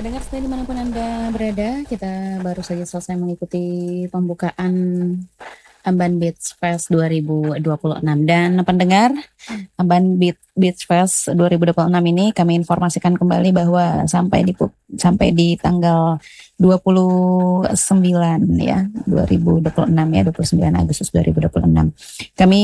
Pendengar setia dimanapun Anda berada, kita baru saja selesai mengikuti pembukaan Amban Beach Fest 2026. Dan pendengar, Amban Beach Fest 2026 ini kami informasikan kembali bahwa sampai di tanggal 29 ya, 2026 ya, 29 Agustus 2026. Kami